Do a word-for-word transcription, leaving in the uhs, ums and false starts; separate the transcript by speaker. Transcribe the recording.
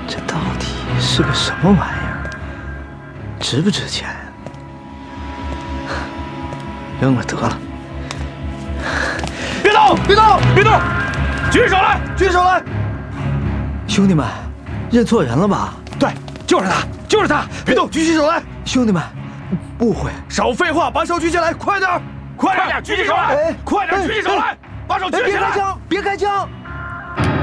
Speaker 1: 这到底是个什么玩意儿？值不值钱？扔了得了。
Speaker 2: 别动！别动！别动！举起手来！
Speaker 1: 举起手来！兄弟们，认错人了吧？
Speaker 2: 对，就是他，就是他！别动！举起手来！
Speaker 1: 兄弟们，误会。
Speaker 2: 少废话，把手举起来，快点！快点！举起手来！快点！举起手来！把手举起来！
Speaker 1: 别开枪！别开枪！